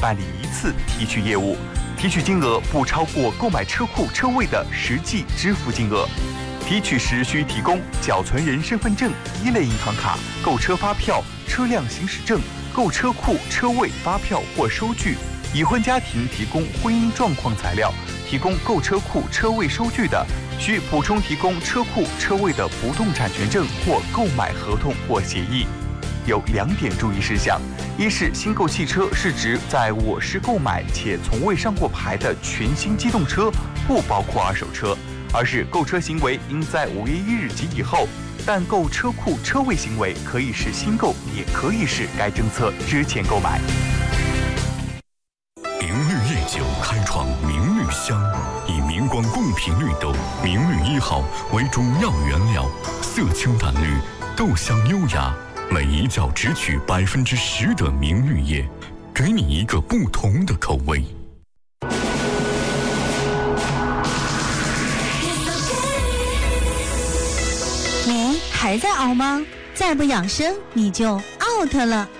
办理一次提取业务，提取金额不超过购买车库车位的实际支付金额。提取时需提供缴存人身份证、一类银行卡、购车发票、车辆行驶证、购车库车位发票或收据。已婚家庭提供婚姻状况材料，提供购车库车位收据的，需补充提供车库车位的不动产权证或购买合同或协议。有2点注意事项：一是新购汽车是指在我市购买且从未上过牌的全新机动车，不包括二手车；二是购车行为应在5月1日及以后，但购车库车位行为可以是新购，也可以是该政策之前购买。 明绿夜酒开创明绿香，以明光贡品绿豆明绿1号为主要原料，色清淡绿，豆香优雅，每一窖只取10%的明绿叶，给你一个不同的口味。 你还在熬吗？再不养生你就 out 了。